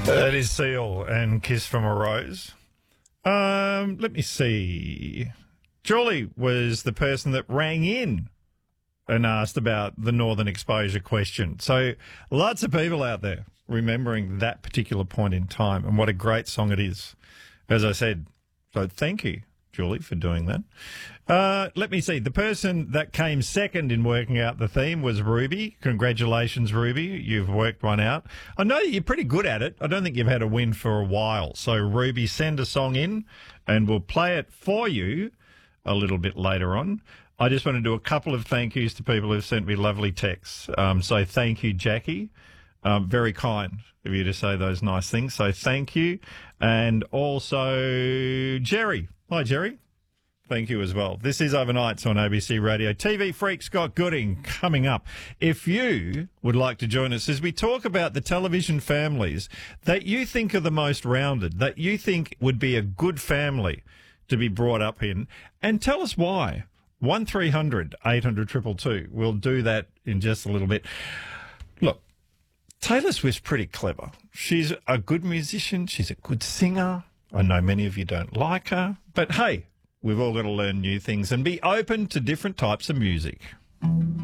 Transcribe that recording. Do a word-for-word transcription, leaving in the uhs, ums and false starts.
That is Seal and Kiss from a Rose. Um, let me see. Julie was the person that rang in and asked about the Northern Exposure question. So lots of people out there remembering that particular point in time and what a great song it is, as I said. So thank you, Julie, for doing that. Uh, let me see. The person that came second in working out the theme was Ruby. Congratulations, Ruby. You've worked one out. I know you're pretty good at it. I don't think you've had a win for a while. So, Ruby, send a song in and we'll play it for you a little bit later on. I just want to do a couple of thank yous to people who've sent me lovely texts. Um, so thank you, Jackie. Um, very kind of you to say those nice things. So thank you. And also Jerry. Hi, Jerry. Thank you as well. This is Overnights on A B C Radio. T V freak Scott Gooding coming up. If you would like to join us as we talk about the television families that you think are the most rounded, that you think would be a good family to be brought up in, and tell us why. one three hundred eight hundred two two two. We'll do that in just a little bit. Look, Taylor Swift's pretty clever. She's a good musician. She's a good singer. I know many of you don't like her, but hey, we've all got to learn new things and be open to different types of music.